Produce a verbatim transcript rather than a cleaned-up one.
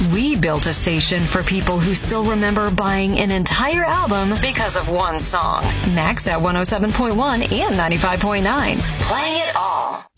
We built a station for people who still remember buying an entire album because of one song. Max at one oh seven point one and ninety-five point nine. Playing it all.